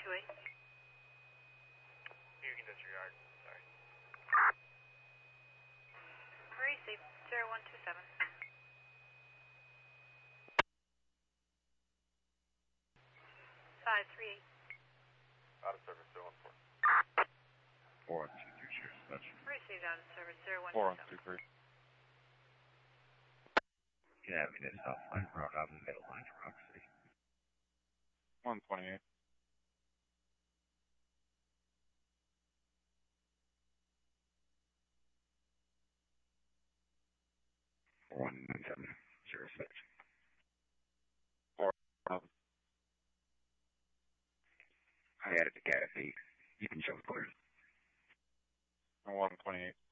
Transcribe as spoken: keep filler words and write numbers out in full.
two eight. You can disregard. Sorry. Received. zero one two seven. five three eight. Out of service, zero one four. four one two three, sure, that's Received out of service, zero one four two one seven. two three. Yeah, I mean, it's off line road out of the middle line for Rock City. one twenty-eight. one nine seven, zero six. Four, um, I added the cat feet. You can show clear. one twenty-eight.